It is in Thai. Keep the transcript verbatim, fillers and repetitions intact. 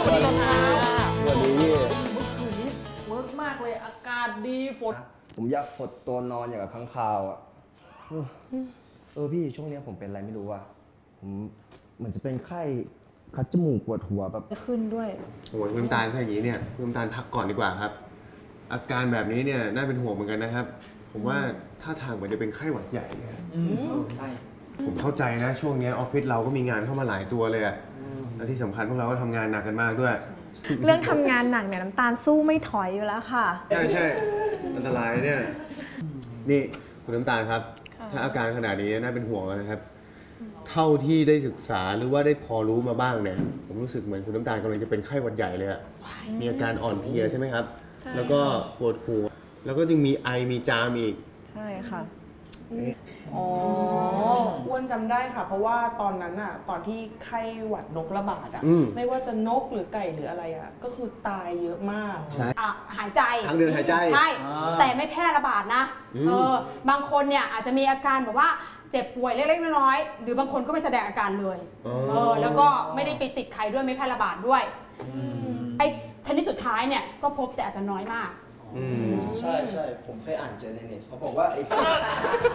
วัสดีครับสวัสดีพี่เมื่อคืนนี้เวิร์กมากเลยอากาศดีฝนผมอยากฝดตัวนอนอย่างกับค้างคาวอ่ะเออพี่ช่วงนี้ผมเป็นอะไรไม่รู้อ่ะผมเหมือนจะเป็นไข้คัดจมูกปวดหัวแบบขึ้นด้วยโอ้ยคุณน้ำตาลถ้าอย่างนี้เนี่ยคุณน้ำตาลพักก่อนดีกว่าครับอาการแบบนี้เนี่ยน่าเป็นห่วงเหมือนกันนะครับผมว่าท่าทางเหมือนจะเป็นไข้หวัดใหญ่เนี่ยใช่ผมเข้าใจนะช่วงนี้ออฟฟิศเราก็มีงานเข้ามาหลายตัวเลยอะและที่สำคัญพวกเราก็ทำงานหนักกันมากด้วยเรื่องทำงานหนักเนี่ยน้ำตาลสู้ไม่ถอยอยู่แล้วค่ะใช่ใช่อันตรายเนี่ยนี่คุณน้ำตาลครับถ้าอาการขนาดนี้น่าเป็นห่วงนะครับเท่าที่ได้ศึกษาหรือว่าได้พอรู้มาบ้างเนี่ยผมรู้สึกเหมือนคุณน้ำตาลกำลังจะเป็นไข้หวัดใหญ่เลยอะมีอาการอ่อนเพลียใช่ไหมครับแล้วก็ปวดหัวแล้วก็ยังมีไอมีจามอีกใช่ค่ะอ๋ออ้วนจำได้ค่ะเพราะว่าตอนนั้นอะตอนที่ไข้หวัดนกระบาดอะไม่ว่าจะนกหรือไก่หรืออะไรอะก็คือตายเยอะมากใช่หายใจทางเดินหายใจใช่แต่ไม่แพร่ระบาดนะเออบางคนเนี่ยอาจจะมีอาการแบบว่าเจ็บป่วยเล็กๆน้อยๆหรือบางคนก็ไม่แสดงอาการเลยเออแล้วก็ไม่ได้ไปติดใครด้วยไม่แพร่ระบาดด้วยไอ้ชนิดสุดท้ายเนี่ยก็พบแต่อาจจะน้อยมากใช่ใช่ผมเคยอ่านเจอในเน็ตเขาบอกว่าไอ้